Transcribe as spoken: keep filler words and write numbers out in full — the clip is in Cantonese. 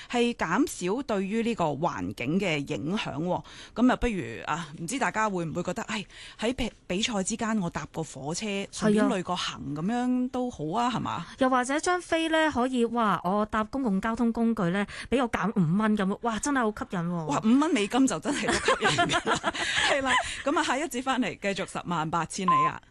係減少對於呢個環境嘅影響。咁啊，不如啊，唔知大家會唔會覺得，誒喺比比賽之間，我搭個火車順便旅個行咁樣都好啊，係嘛？ 又或者張飛咧可以，哇！我搭公共交通工具咧，俾我減五蚊咁，哇！真係好吸引喎！ 哇，五蚊美金就真係都吸引㗎啦，係啦。咁啊，下一節翻嚟繼續十萬八千里啊！